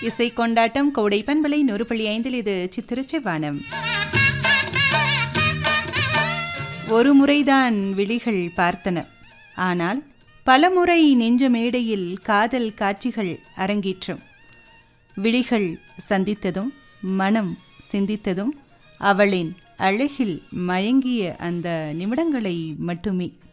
இசை கொண்டாட்டம் கோடை பண்பலை 100.5 இது சித்திரச்ச வானம். ஒரு முறைதான் விழிகள் பார்த்தன, ஆனால் பலமுறை நெஞ்ச மேடையில் காதல் காட்சிகள் அரங்கேற்றும். விழிகள் சந்தித்ததும் மனம் சிந்தித்ததும் அவளின் அழகில் மயங்கிய அந்த நிமிடங்களை மட்டுமே.